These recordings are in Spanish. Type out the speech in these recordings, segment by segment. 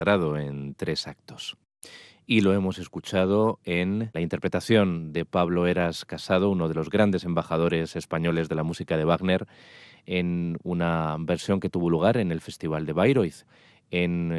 grado en 3 actos. Y lo hemos escuchado en la interpretación de Pablo Heras Casado, uno de los grandes embajadores españoles de la música de Wagner, en una versión que tuvo lugar en el Festival de Bayreuth en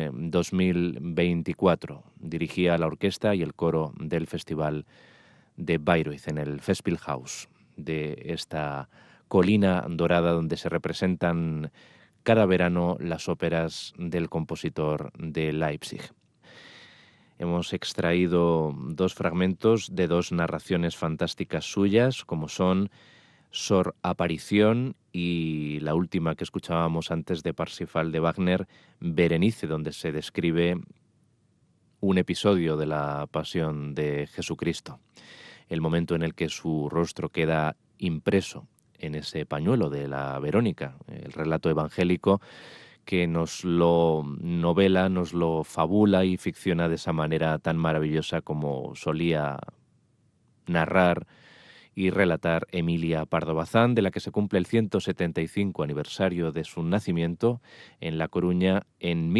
2024. Dirigía la orquesta y el coro del Festival de Bayreuth en el Festspielhaus de esta colina dorada donde se representan cada verano las óperas del compositor de Leipzig. Hemos extraído 2 fragmentos de 2 narraciones fantásticas suyas, como son Sor Aparición y la última que escuchábamos antes de Parsifal de Wagner, Berenice, donde se describe un episodio de la Pasión de Jesucristo, el momento en el que su rostro queda impreso en ese pañuelo de la Verónica, el relato evangélico que nos lo novela, nos lo fabula y ficciona de esa manera tan maravillosa como solía narrar y relatar Emilia Pardo Bazán, de la que se cumple el 175 aniversario de su nacimiento en La Coruña en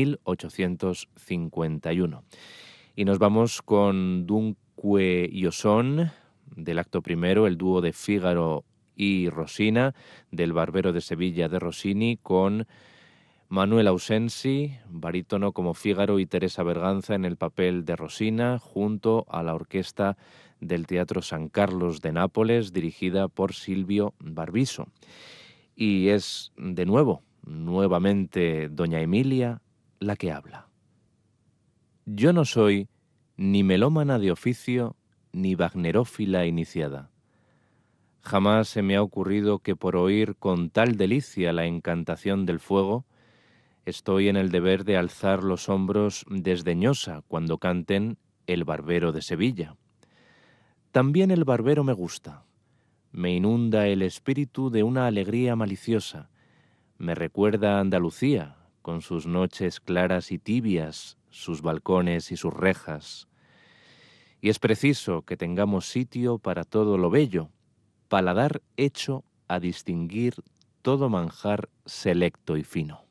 1851. Y nos vamos con Dunque io son, del acto primero, el dúo de Fígaro y Rosina, del Barbero de Sevilla de Rossini, con Manuel Ausensi, barítono como Fígaro, y Teresa Berganza en el papel de Rosina, junto a la orquesta del Teatro San Carlos de Nápoles, dirigida por Silvio Barbiso. Y es, de nuevo, nuevamente doña Emilia la que habla. Yo no soy ni melómana de oficio, ni wagnerófila iniciada. Jamás se me ha ocurrido que por oír con tal delicia la encantación del fuego, estoy en el deber de alzar los hombros desdeñosa cuando canten El Barbero de Sevilla. También el barbero me gusta. Me inunda el espíritu de una alegría maliciosa. Me recuerda a Andalucía, con sus noches claras y tibias, sus balcones y sus rejas. Y es preciso que tengamos sitio para todo lo bello, paladar hecho a distinguir todo manjar selecto y fino.